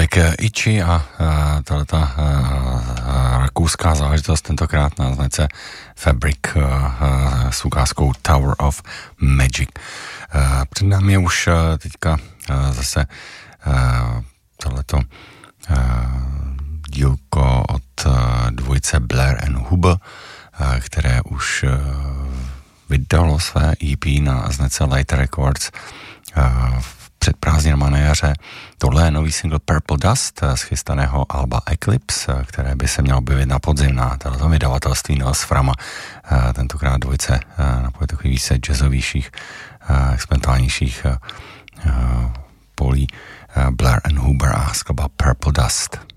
Tolik Itchy a tato rakouská záležitost, tentokrát na značce Fabric s ukázkou Tower of Magic. Před námi je už teďka zase tohleto dílko od dvojice Blair and Huber, které už vydalo své EP na značce Light Records před prázdninama na jaře. Tohle je nový single Purple Dust z chystaného alba Eclipse, které by se mělo objevit na podzim na této vydavatelství Nils Frama. Tentokrát dvojice napoje takových více jazzovějších, experimentálnějších polí Blair and Huber a skladba Purple Dust.